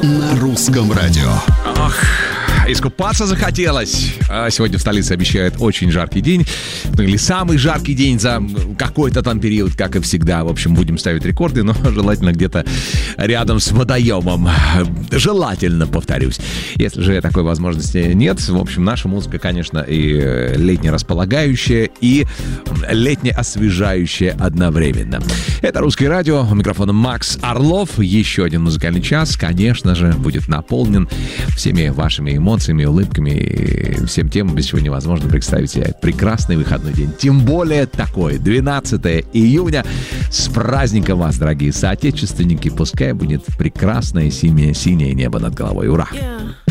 на русском радио. Ох, искупаться захотелось. А сегодня в столице обещают очень жаркий день. Ну или самый жаркий день за какой-то там период, как и всегда. В общем, будем ставить рекорды, но желательно где-то рядом с водоемом. Желательно, повторюсь. Если же такой возможности нет, в общем, наша музыка, конечно, и летне-располагающая, и летне-освежающая одновременно. Это «Русское радио». У микрофона Макс Орлов. Еще один музыкальный час, конечно же, будет наполнен всеми вашими эмоциями, улыбками и всем тем, без чего невозможно представить себе прекрасный выходной день. Тем более такой, 12 июня. С праздником вас, дорогие соотечественники. Пускай будет прекрасное синее небо над головой. Ура! Yeah.